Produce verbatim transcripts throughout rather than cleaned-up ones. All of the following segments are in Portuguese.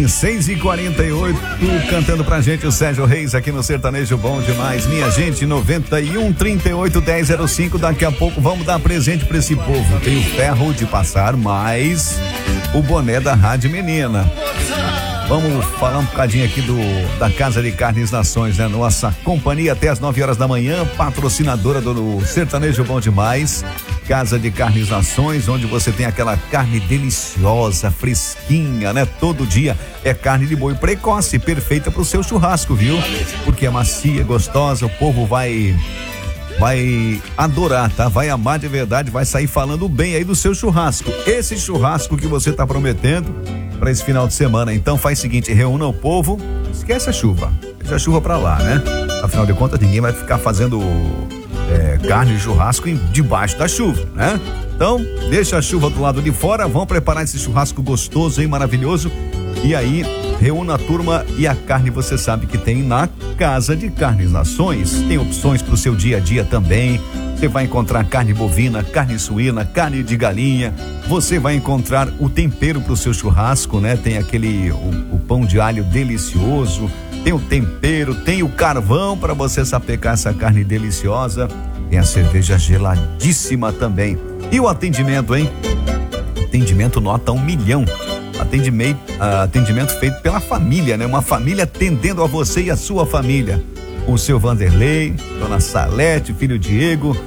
bem? seis e quarenta e oito, cantando pra gente o Sérgio Reis aqui no Sertanejo Bom Demais. Minha gente, noventa e um, trinta e oito, dez zero cinco. Daqui a pouco vamos dar presente pra esse povo. Tem o ferro de passar, mais o boné da Rádio Menina. Vamos falar um bocadinho aqui do da Casa de Carnes Nações, né? Nossa companhia até as nove horas da manhã, patrocinadora do Sertanejo Bom Demais. Casa de Carnes Nações, onde você tem aquela carne deliciosa, fresquinha, né? Todo dia é carne de boi precoce, perfeita pro seu churrasco, viu? Porque é macia, gostosa, o povo vai vai adorar, tá? Vai amar de verdade, vai sair falando bem aí do seu churrasco. Esse churrasco que você tá prometendo para esse final de semana. Então faz o seguinte, reúna o povo, esquece a chuva, deixa a chuva pra lá, né? Afinal de contas, ninguém vai ficar fazendo é, carne de churrasco em, debaixo da chuva, né? Então, deixa a chuva do lado de fora, vão preparar esse churrasco gostoso e maravilhoso. E aí, reúna a turma e a carne você sabe que tem na Casa de Carnes Nações. Tem opções pro seu dia a dia também. Você vai encontrar carne bovina, carne suína, carne de galinha. Você vai encontrar o tempero pro seu churrasco, né? Tem aquele, o, o pão de alho delicioso, tem o tempero, tem o carvão para você sapecar essa carne deliciosa. Tem a cerveja geladíssima também. E o atendimento, hein? Atendimento nota um milhão. Atendimento, uh, atendimento feito pela família, né? Uma família atendendo a você e a sua família. O seu Vanderlei, dona Salete, filho Diego,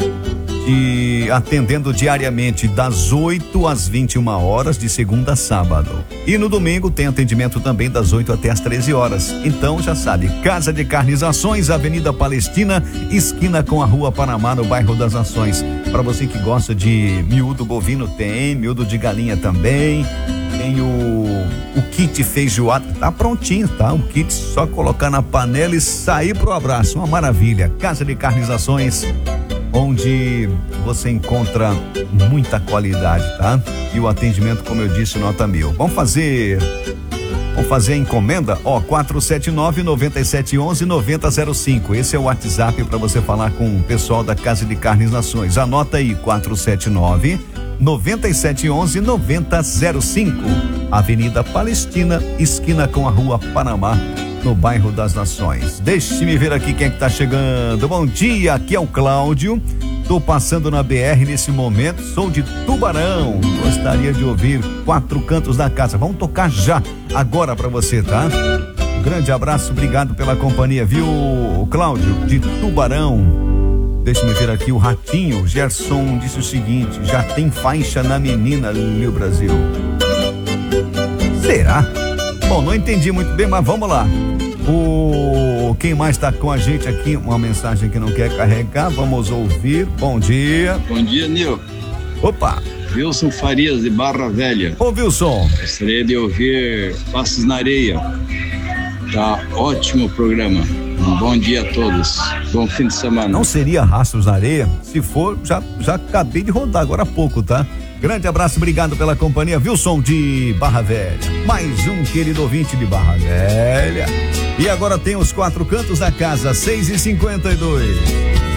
e atendendo diariamente das oito às vinte e uma horas, de segunda a sábado. E no domingo tem atendimento também das oito até as treze horas. Então já sabe, Casa de Carnes Nações, Avenida Palestina, esquina com a Rua Panamá, no bairro das Nações. Para você que gosta de miúdo bovino, tem, miúdo de galinha também. Tem o, o kit feijoada, tá prontinho, tá? O kit só colocar na panela e sair pro abraço, uma maravilha. Casa de Carnes Nações, onde você encontra muita qualidade, tá? E o atendimento, como eu disse, nota mil. Vamos fazer, vamos fazer a encomenda, ó, quatro sete nove, nove sete um um, nove zero zero cinco. Esse é o WhatsApp para você falar com o pessoal da Casa de Carnes Nações. Anota aí, quatro sete nove, nove sete um um, nove zero cinco. Avenida Palestina, esquina com a Rua Panamá, no bairro das Nações. Deixe-me ver aqui quem é que tá chegando. Bom dia, aqui é o Cláudio. Tô passando na B R nesse momento, sou de Tubarão. Gostaria de ouvir Quatro Cantos da Casa. Vamos tocar já, agora pra você, tá? Um grande abraço, obrigado pela companhia, viu, Cláudio, de Tubarão. Deixa-me ver aqui o Ratinho. Gerson disse o seguinte: já tem faixa na menina, Lio Brasil. Será? Bom, não entendi muito bem, mas vamos lá. O quem mais está com a gente aqui? Uma mensagem que não quer carregar, vamos ouvir. Bom dia. Bom dia, Nil. Opa. Wilson Farias, de Barra Velha. Ô, Wilson. Gostaria de ouvir Passos na Areia. Tá ótimo programa. Um bom dia a todos. Bom fim de semana. Não seria Rastros na Areia? Se for, já, já acabei de rodar agora há pouco, tá? Grande abraço, obrigado pela companhia, Wilson de Barra Velha. Mais um querido ouvinte de Barra Velha. E agora tem os Quatro Cantos da Casa, seis e cinquenta e dois.